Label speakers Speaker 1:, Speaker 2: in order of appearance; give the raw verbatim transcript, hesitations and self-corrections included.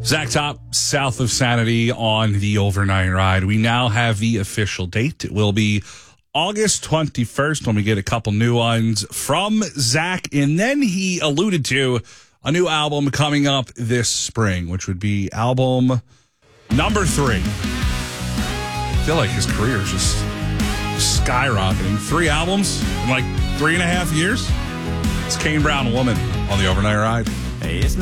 Speaker 1: Zach Top, South of Sanity on the Overnight Ride. We now have the official date. It will be August twenty-first when we get a couple new ones from Zach. And then he alluded to a new album coming up this spring, which would be album number three. I feel like his career is just skyrocketing. Three albums in like three and a half years. It's Kane Brown, Woman on the Overnight Ride.
Speaker 2: It's